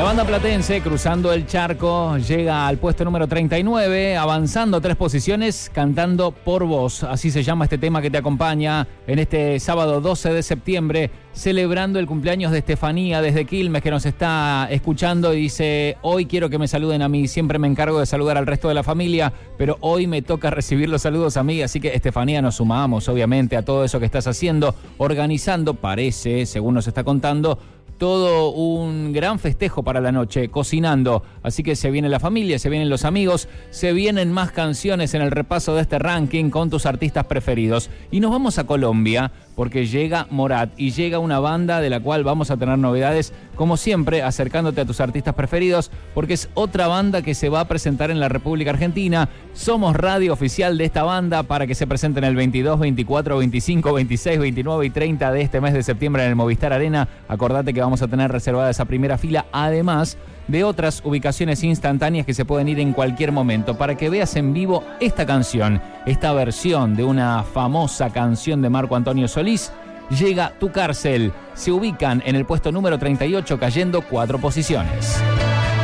banda platense, cruzando el charco, llega al puesto número 39, avanzando 3 posiciones, cantando Por Vos. Así se llama este tema que te acompaña en este sábado 12 de septiembre, celebrando el cumpleaños de Estefanía desde Quilmes, que nos está escuchando y dice: hoy quiero que me saluden a mí, siempre me encargo de saludar al resto de la familia, pero hoy me toca recibir los saludos a mí, así que Estefanía, nos sumamos obviamente a todo eso que estás haciendo, organizando, parece, según nos está contando, todo un gran festejo para la noche, cocinando. Así que se viene la familia, se vienen los amigos, se vienen más canciones en el repaso de este ranking con tus artistas preferidos. Y nos vamos a Colombia porque llega Morat y llega una banda de la cual vamos a tener novedades, como siempre, acercándote a tus artistas preferidos, porque es otra banda que se va a presentar en la República Argentina. Somos radio oficial de esta banda para que se presenten el 22, 24, 25, 26, 29 y 30 de este mes de septiembre en el Movistar Arena. Acordate que vamos a tener reservada esa primera fila, además de otras ubicaciones instantáneas que se pueden ir en cualquier momento, para que veas en vivo esta canción, esta versión de una famosa canción de Marco Antonio Solís. Llega Tu Cárcel, se ubican en el puesto número 38, cayendo 4 posiciones.